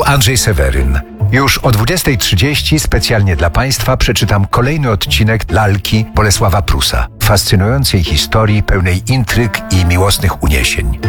Andrzej Seweryn. Już o 20:30 specjalnie dla Państwa przeczytam kolejny odcinek Lalki Bolesława Prusa. Fascynującej historii pełnej intryg i miłosnych uniesień.